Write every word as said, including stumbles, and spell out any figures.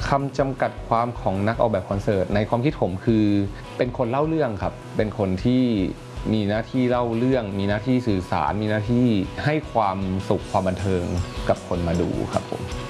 คำจำกัดความของนักออกแบบคอนเสิร์ตในความคิดผมคือเป็นคนเล่าเรื่องครับเป็นคนที่มีหน้าที่เล่าเรื่องมีหน้าที่สื่อสารมีหน้าที่ให้ความสุขความบันเทิงกับคนมาดูครับผม